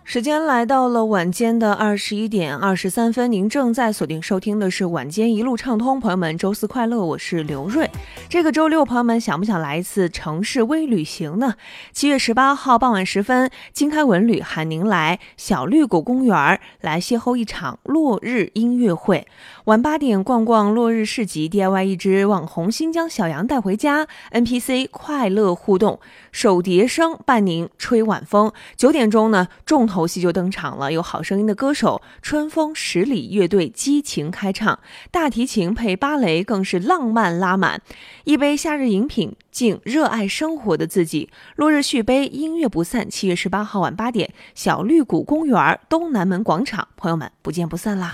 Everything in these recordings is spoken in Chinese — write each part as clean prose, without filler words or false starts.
时间来到了晚间的21点23分，您正在锁定收听的是晚间一路畅通。朋友们，周四快乐，我是刘瑞。这个周六，朋友们想不想来一次城市微旅行呢？7月18号傍晚时分，金开文旅喊您来小绿谷公园来邂逅一场落日音乐会。晚8点逛逛落日市集， DIY 一只网红新疆小羊带回家， NPC 快乐互动，手碟声伴您吹晚风。9点钟呢，重头戏就登场了，有好声音的歌手春风十里乐队激情开唱，大提琴配芭蕾更是浪漫拉满。一杯夏日饮品，敬热爱生活的自己。落日续杯，音乐不散。7月18号晚8点，小绿谷公园东南门广场，朋友们不见不散啦！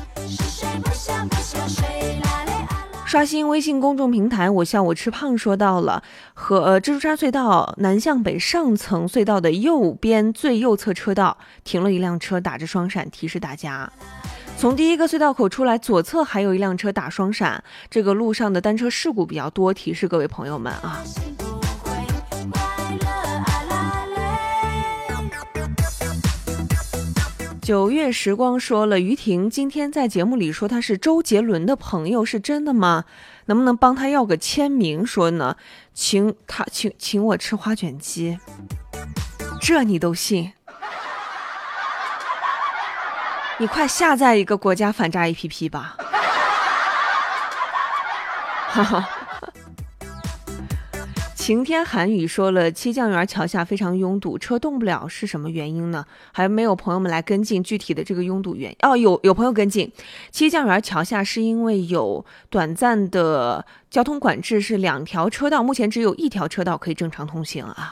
刷新微信公众平台，我笑我吃胖说到了，和蜘蛛山隧道南向北上层隧道的右边最右侧车道停了一辆车，打着双闪提示大家。从第一个隧道口出来，左侧还有一辆车打双闪，这个路上的单车事故比较多，提示各位朋友们啊。9月时光说了，于婷今天在节目里说他是周杰伦的朋友，是真的吗？能不能帮他要个签名说呢？请我吃花卷鸡，这你都信？你快下载一个国家反诈 APP 吧。哈哈。晴天寒雨说了，七酱园桥下非常拥堵，车动不了，是什么原因呢？还没有朋友们来跟进具体的这个拥堵原因。有朋友跟进，七酱园桥下是因为有短暂的交通管制，是2条车道，目前只有1条车道可以正常通行啊。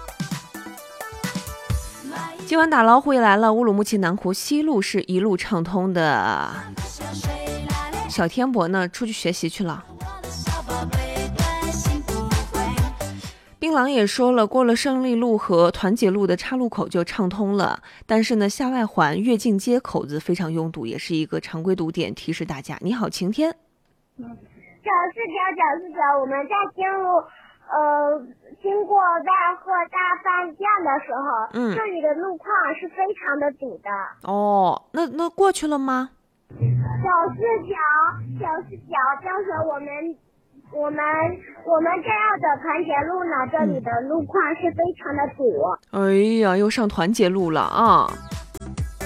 今晚打老虎也来了，乌鲁木齐南湖西路是一路畅通的。小天博呢出去学习去了。槟榔也说了，过了胜利路和团结路的岔路口就畅通了，但是呢，下外环跃进街口子非常拥堵，也是一个常规堵点，提示大家。你好，晴天。 94条，我们在经过万和大饭店的时候，这里的路况是非常的堵的。 哦，那过去了吗 ？94条就是我们这样的团结路呢，这里的路况是非常的堵。 哎呀，又上团结路了啊！